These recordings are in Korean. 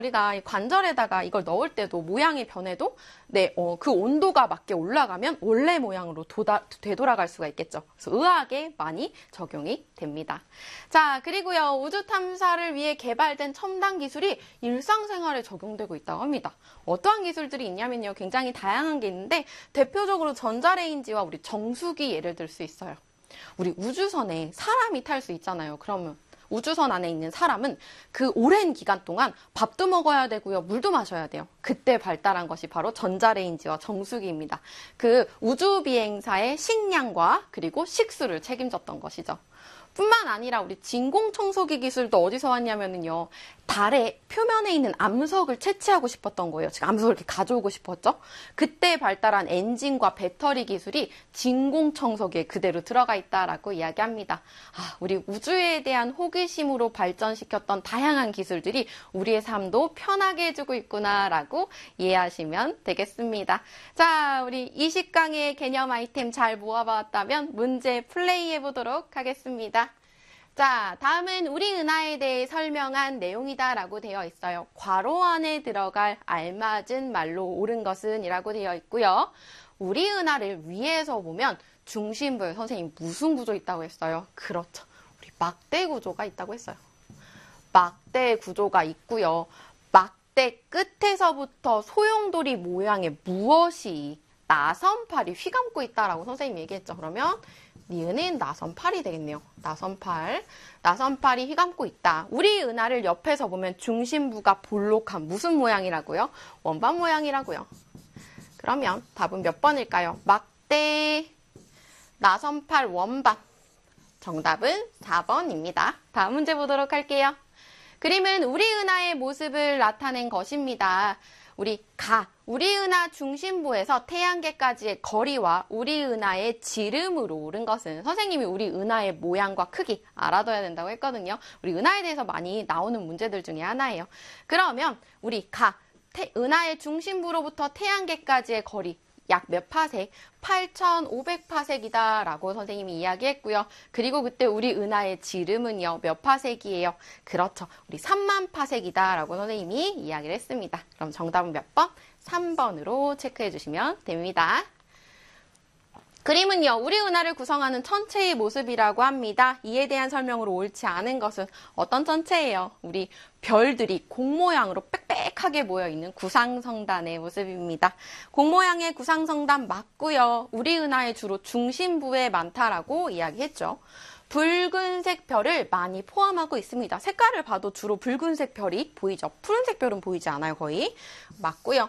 우리가 이 관절에다가 이걸 넣을 때도 모양이 변해도 그 온도가 맞게 올라가면 원래 모양으로 되돌아갈 수가 있겠죠. 그래서 의학에 많이 적용이 됩니다. 자, 그리고요, 우주 탐사를 위해 개발된 첨단 기술이 일상생활에 적용되고 있다고 합니다. 어떠한 기술들이 있냐면요, 굉장히 다양한 게 있는데 대표적으로 전자레인지와 우리 정수기 예를 들 수 있어요. 우리 우주선에 사람이 탈 수 있잖아요. 그러면 우주선 안에 있는 사람은 그 오랜 기간 동안 밥도 먹어야 되고요, 물도 마셔야 돼요. 그때 발달한 것이 바로 전자레인지와 정수기입니다. 그 우주비행사의 식량과 그리고 식수를 책임졌던 것이죠. 뿐만 아니라 우리 진공청소기 기술도 어디서 왔냐면요, 달의 표면에 있는 암석을 채취하고 싶었던 거예요. 지금 암석을 이렇게 가져오고 싶었죠. 그때 발달한 엔진과 배터리 기술이 진공청소기에 그대로 들어가 있다라고 이야기합니다. 우리 우주에 대한 호기심으로 발전시켰던 다양한 기술들이 우리의 삶도 편하게 해주고 있구나라고 이해하시면 되겠습니다. 자, 우리 20강의 개념 아이템 잘 모아봤다면 문제 플레이해보도록 하겠습니다. 자, 다음은 우리 은하에 대해 설명한 내용이다라고 되어 있어요. 괄호 안에 들어갈 알맞은 말로 옳은 것은 이라고 되어 있고요. 우리 은하를 위에서 보면 중심부에 선생님 무슨 구조 있다고 했어요? 그렇죠. 우리 막대 구조가 있다고 했어요. 막대 구조가 있고요. 막대 끝에서부터 소용돌이 모양의 무엇이 나선팔이 휘감고 있다라고 선생님이 얘기했죠. 그러면 니은은 나선팔이 되겠네요. 나선팔이 휘감고 있다. 우리 은하를 옆에서 보면 중심부가 볼록한 무슨 모양이라고요? 원반 모양이라고요. 그러면 답은 몇 번일까요? 막대, 나선팔, 원반. 정답은 4번입니다. 다음 문제 보도록 할게요. 그림은 우리 은하의 모습을 나타낸 것입니다. 우리 은하 중심부에서 태양계까지의 거리와 우리 은하의 지름으로 옳은 것은, 선생님이 우리 은하의 모양과 크기 알아둬야 된다고 했거든요. 우리 은하에 대해서 많이 나오는 문제들 중에 하나예요. 그러면 우리 은하의 중심부로부터 태양계까지의 거리 약 몇 파섹? 8,500파섹이다 라고 선생님이 이야기했고요. 그리고 그때 우리 은하의 지름은요, 몇 파섹이에요? 그렇죠. 우리 3만 파섹이다 라고 선생님이 이야기를 했습니다. 그럼 정답은 몇 번? 3번으로 체크해 주시면 됩니다. 그림은요, 우리 은하를 구성하는 천체의 모습이라고 합니다. 이에 대한 설명으로 옳지 않은 것은 어떤 천체예요? 우리 별들이 공 모양으로 빽빽하게 모여있는 구상성단의 모습입니다. 공 모양의 구상성단 맞고요. 우리 은하의 주로 중심부에 많다라고 이야기했죠. 붉은색 별을 많이 포함하고 있습니다. 색깔을 봐도 주로 붉은색 별이 보이죠. 푸른색 별은 보이지 않아요, 거의. 맞고요.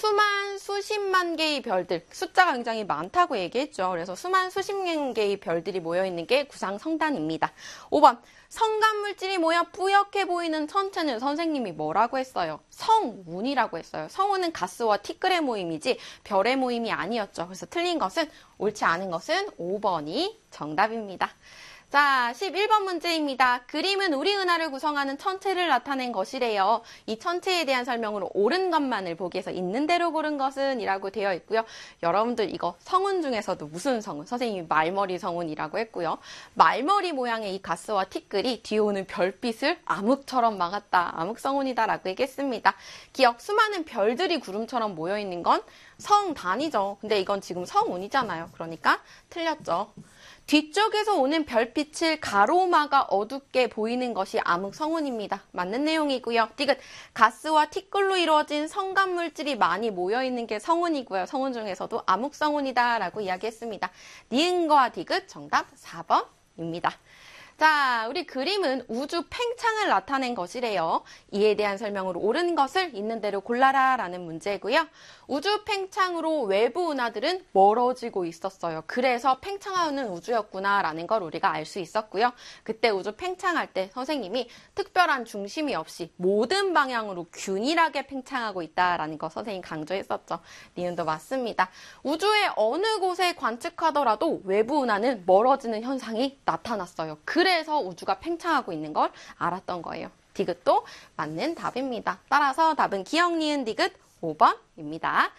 수십만 개의 별들, 숫자가 굉장히 많다고 얘기했죠. 그래서 수십만 개의 별들이 모여있는 게 구상성단입니다. 5번, 성간물질이 모여 뿌옇게 보이는 천체는 선생님이 뭐라고 했어요? 성운이라고 했어요. 성운은 가스와 티끌의 모임이지 별의 모임이 아니었죠. 그래서 틀린 것은, 옳지 않은 것은 5번이 정답입니다. 자, 11번 문제입니다. 그림은 우리 은하를 구성하는 천체를 나타낸 것이래요. 이 천체에 대한 설명으로 옳은 것만을 보기 위해서 있는 대로 고른 것은 이라고 되어 있고요. 여러분들 이거 성운 중에서도 무슨 성운? 선생님이 말머리 성운이라고 했고요. 말머리 모양의 이 가스와 티끌이 뒤에 오는 별빛을 암흑처럼 막았다. 암흑성운이다 라고 얘기했습니다. 기억, 수많은 별들이 구름처럼 모여있는 건 성단이죠. 근데 이건 지금 성운이잖아요. 그러니까 틀렸죠. 뒤쪽에서 오는 별빛을 가로막아 어둡게 보이는 것이 암흑성운입니다. 맞는 내용이고요. 디귿, 가스와 티끌로 이루어진 성간물질이 많이 모여있는 게 성운이고요. 성운 중에서도 암흑성운이다 라고 이야기했습니다. 니은과 디귿 정답 4번입니다. 자, 우리 그림은 우주 팽창을 나타낸 것이래요. 이에 대한 설명으로 옳은 것을 있는 대로 골라라 라는 문제고요. 우주 팽창으로 외부 은하들은 멀어지고 있었어요. 그래서 팽창하는 우주였구나 라는 걸 우리가 알 수 있었고요. 그때 우주 팽창할 때 선생님이 특별한 중심이 없이 모든 방향으로 균일하게 팽창하고 있다라는 거 선생님 강조했었죠. 니은도 맞습니다. 우주의 어느 곳에 관측하더라도 외부 은하는 멀어지는 현상이 나타났어요. 그래서 우주가 팽창하고 있는 걸 알았던 거예요. 디귿도 맞는 답입니다. 따라서 답은 기억, 니은, 디귿 5번입니다.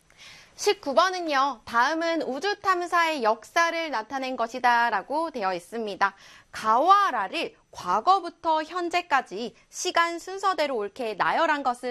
19번은요. 다음은 우주 탐사의 역사를 나타낸 것이다 라고 되어 있습니다. 가와라를 과거부터 현재까지 시간 순서대로 옳게 나열한 것은